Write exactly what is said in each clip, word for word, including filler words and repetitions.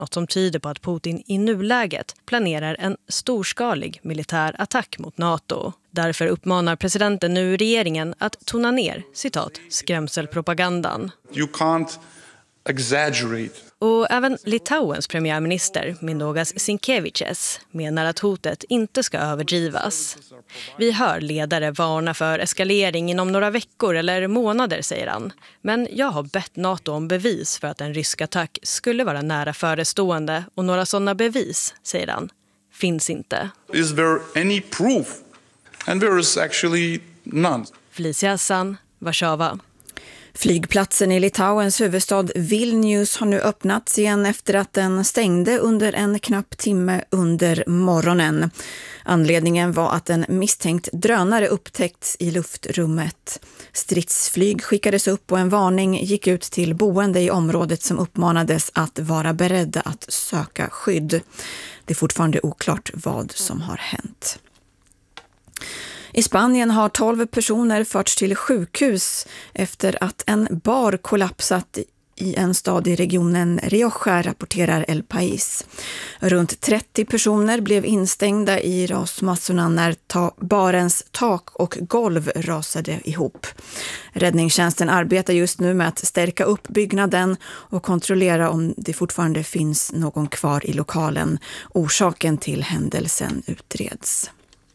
något som tyder på att Putin i nuläget planerar en storskalig militär attack mot NATO. Därför uppmanar presidenten nu regeringen att tona ner, citat, skrämselpropagandan. You can't exaggerate. Och även Litauens premiärminister Mindaugas Sinkevičius menar att hotet inte ska överdrivas. Vi hör ledare varna för eskalering inom några veckor eller månader, säger han. Men jag har bett NATO om bevis för att en rysk attack skulle vara nära förestående, och några sådana bevis, säger han, finns inte. Is there any proof? And there is actually none. Felicia Hassan, Warszawa. Flygplatsen i Litauens huvudstad Vilnius har nu öppnats igen efter att den stängde under en knapp timme under morgonen. Anledningen var att en misstänkt drönare upptäckts i luftrummet. Stridsflyg skickades upp och en varning gick ut till boende i området som uppmanades att vara beredda att söka skydd. Det är fortfarande oklart vad som har hänt. I Spanien har tolv personer förts till sjukhus efter att en bar kollapsat i en stad i regionen Rioja, rapporterar El País. Runt trettio personer blev instängda i rasmassorna när ta- barens tak och golv rasade ihop. Räddningstjänsten arbetar just nu med att stärka upp byggnaden och kontrollera om det fortfarande finns någon kvar i lokalen. Orsaken till händelsen utreds.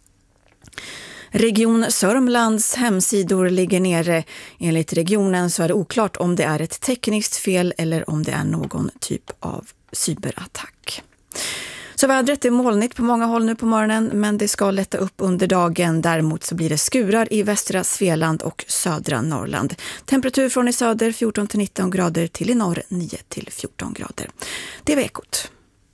Region Sörmlands hemsidor ligger nere. Enligt regionen så är det oklart om det är ett tekniskt fel eller om det är någon typ av cyberattack. Så vädret är molnigt på många håll nu på morgonen, men det ska lätta upp under dagen. Däremot så blir det skurar i västra Svealand och södra Norrland. Temperatur från i söder fjorton till nitton grader, till i norr nio till fjorton grader. Det var Ekot.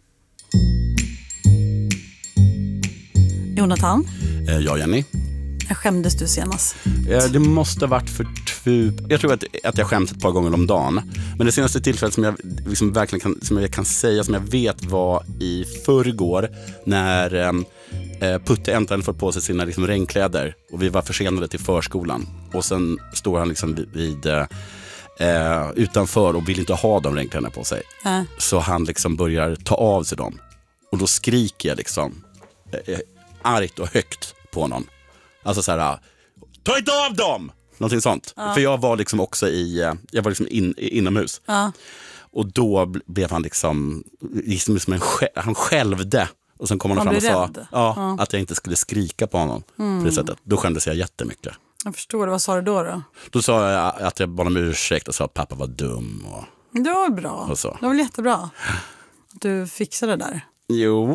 Jonathan? Eh, ja, Jenny. När skämdes du senast? Eh, det måste ha varit för två... Jag tror att, att jag skäms ett par gånger om dagen. Men det senaste tillfället som jag liksom verkligen kan, som jag kan säga, som jag vet, var i förrgår när eh, Putte äntligen fått på sig sina liksom, regnkläder och vi var försenade till förskolan. Och sen står han liksom vid... vid eh, utanför och vill inte ha de regnkläderna på sig. Äh. Så han liksom börjar ta av sig dem. Och då skriker jag liksom eh, argt och högt på någon. Alltså så här, ta inte av dem! Någonting sånt. Ja. För jag var liksom också i, jag var liksom in, inomhus. Ja. Och då blev han liksom, liksom som en, han skälvde. Och sen kom han, han fram och sa ja, ja. att jag inte skulle skrika på honom mm. på det sättet. Då skämdes jag jättemycket. Jag förstår det. Vad sa du då då? Då sa jag att jag bad om ursäkt och sa att pappa var dum. Och, det var bra. Och så. Det var jättebra. Du fixade det där. Jo.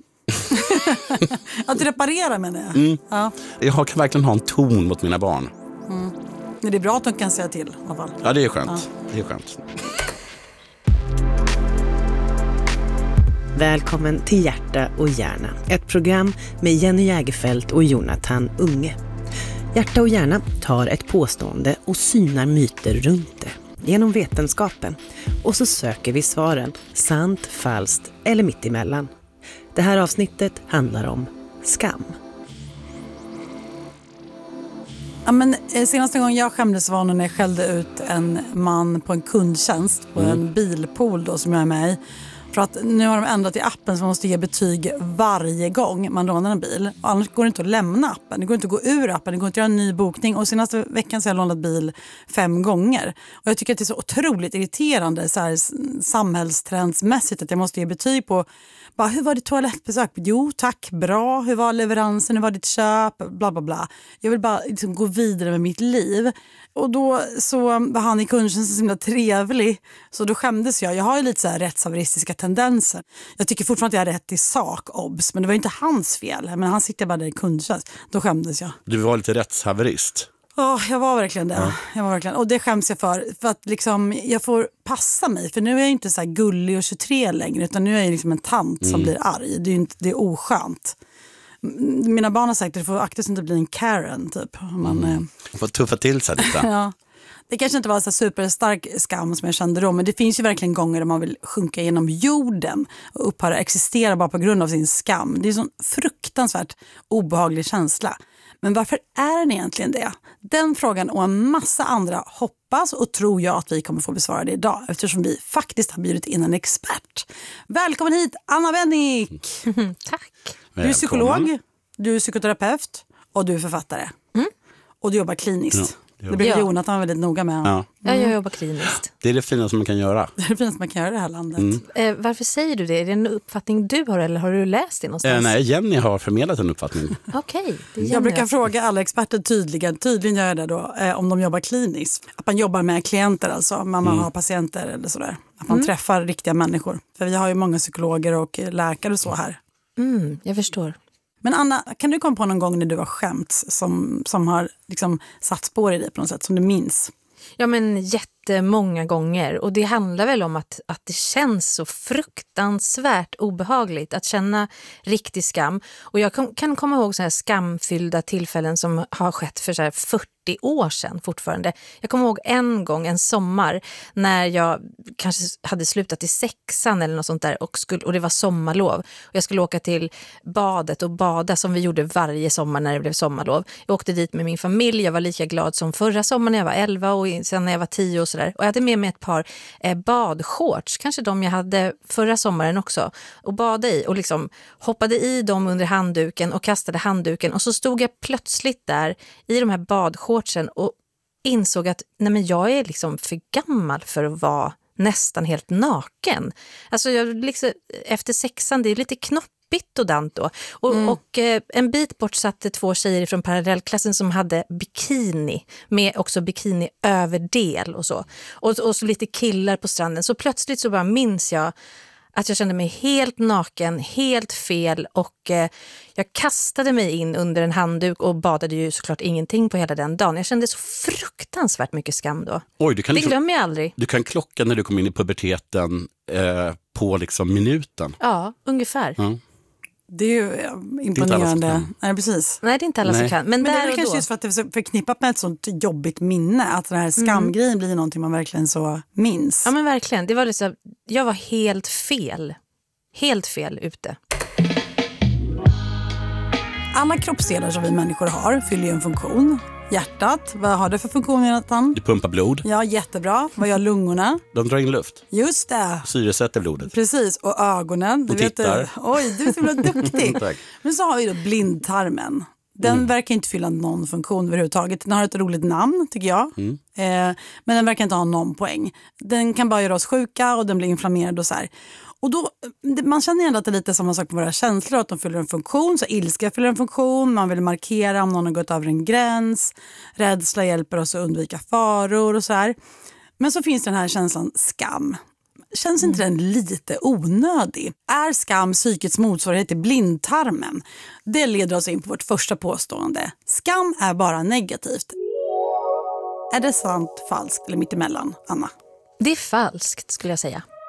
Att reparera, menar jag. Mm. Ja. Jag kan verkligen ha en ton mot mina barn. Mm. Men det är bra att de kan säga till i alla fall. Ja, det är skönt. Ja. Det är skönt. Välkommen till Hjärta och hjärna. Ett program med Jenny Jägerfelt och Jonathan Unge. Hjärta och hjärna tar ett påstående och synar myter runt det genom vetenskapen. Och så söker vi svaren, sant, falskt eller mittemellan. Det här avsnittet handlar om skam. Ja, men senaste gången jag skämdes var när jag skällde ut en man på en kundtjänst på mm. en bilpool då, som jag är med i. För att nu har de ändrat i appen så man måste ge betyg varje gång man lånar en bil. Och annars går det inte att lämna appen. Det går inte att gå ur appen. Det går inte att göra en ny bokning. Och senaste veckan så har jag lånat bil fem gånger. Och jag tycker att det är så otroligt irriterande så här, samhällstrendsmässigt att jag måste ge betyg på bara, hur var ditt toalettbesök? Jo, tack, bra. Hur var leveransen? Hur var ditt köp? Bla, bla, bla. Jag vill bara liksom gå vidare med mitt liv. Och då så var han i kundtjänsten så himla trevlig. Så då skämdes jag. Jag har ju lite så här rättshaveristiska tendenser. Jag tycker fortfarande att jag har rätt i sak, obs. Men det var ju inte hans fel. Men han sitter bara där i kundtjänst. Då skämdes jag. Du var lite rättshaverist. Ja, oh, jag var verkligen det. Ja. Jag var verkligen. Och det skäms jag för. För att liksom, jag får passa mig. För nu är jag inte så här gullig och tjugotre längre. Utan nu är jag liksom en tant som mm. blir arg. Det är ju inte, det är oskönt. Mina barn har sagt att det får aktivt inte bli en Karen typ. Man mm. eh... får tuffa till sig lite. Ja. Det kanske inte var så superstark skam som jag kände då. Men det finns ju verkligen gånger där man vill sjunka genom jorden. Och upphöra existera bara på grund av sin skam. Det är en sån fruktansvärt obehaglig känsla. Men varför är den egentligen det? Den frågan och en massa andra hoppas och tror jag att vi kommer få besvara det idag, eftersom vi faktiskt har bjudit in en expert. Välkommen hit, Anna Wennick! Tack! Du är psykolog, du är psykoterapeut och du är författare. Mm. Och du jobbar kliniskt. Ja, det brukar ja. Jonathan vara väldigt noga med. Ja. Ja, jag jobbar kliniskt. Det är det finaste man kan göra. Det är det finaste man kan göra i det här landet. Mm. Eh, varför säger du det? Är det en uppfattning du har eller har du läst det någonstans? Eh, nej, Jenny har förmedlat en uppfattning. Okej. Okay, jag brukar fråga alla experter tydligen, tydligen gör jag det då, eh, om de jobbar kliniskt. Att man jobbar med klienter alltså, man mm. har patienter eller sådär. Att man mm. träffar riktiga människor. För vi har ju många psykologer och läkare och så här. Mm, jag förstår. Men Anna, kan du komma på någon gång när du har skämt som, som har liksom satt spår i dig på något sätt, som du minns? Ja, men jättemånga gånger. Och det handlar väl om att, att det känns så fruktansvärt obehagligt att känna riktig skam. Och jag kan, kan komma ihåg så här skamfyllda tillfällen som har skett för så här fyrtio år sedan fortfarande. Jag kommer ihåg en gång, en sommar, när jag kanske hade slutat i sexan eller något sånt där och, skulle, och det var sommarlov. Och jag skulle åka till badet och bada som vi gjorde varje sommar när det blev sommarlov. Jag åkte dit med min familj, jag var lika glad som förra sommaren när jag var elva och sen när jag var tio och sådär. Och jag hade med mig ett par eh, badshorts, kanske de jag hade förra sommaren också, och bada i och liksom hoppade i dem under handduken och kastade handduken och så stod jag plötsligt där i de här badshortsen och insåg att nej, men jag är liksom för gammal för att vara nästan helt naken. Alltså jag liksom, efter sexan, det är lite knoppigt och dant då. Och, mm. och eh, en bit bort satt två tjejer från parallellklassen som hade bikini, med också bikini överdel och så. Och, och så lite killar på stranden. Så plötsligt så bara minns jag att jag kände mig helt naken, helt fel och eh, jag kastade mig in under en handduk och badade ju såklart ingenting på hela den dagen. Jag kände så fruktansvärt mycket skam då. Oj, du kan det liksom, glömmer jag aldrig. Du kan klocka när du kom in i puberteten eh, på liksom minuten. Ja, ungefär. Ja. Det är ju imponerande. Nej, precis. Nej, det är inte alla Nej. som kan. Men, Men där det är och kanske då... just för att det är så förknippat med ett sånt jobbigt minne. Att den här skamgrejen mm. blir någonting man verkligen så minns. Ja, men verkligen. Det var liksom, jag var helt fel. Helt fel ute. Alla kroppsdelar som vi människor har fyller ju en funktion. Hjärtat, vad har det för funktion, Jonathan? Du pumpar blod. Ja, jättebra. Vad gör lungorna? De drar in luft. Just det. Syresätter blodet. Precis, och ögonen. Du och vet, tittar. Oj, du är så bra duktig. Tack. Men så har vi då blindtarmen. Den mm. verkar inte fylla någon funktion överhuvudtaget. Den har ett roligt namn, tycker jag. Mm. Eh, men den verkar inte ha någon poäng. Den kan bara göra oss sjuka och den blir inflammerad och så här. Och då, man känner ändå att det är lite samma sak med våra känslor, att de fyller en funktion. Så ilska fyller en funktion, man vill markera om någon har gått över en gräns. Rädsla hjälper oss att undvika faror och så här. Men så finns den här känslan skam. Känns inte mm. den lite onödig? Är skam psykets motsvarighet till blindtarmen? Det leder oss in på vårt första påstående. Skam är bara negativt. Är det sant, falskt eller mittemellan, Anna? Det är falskt, skulle jag säga.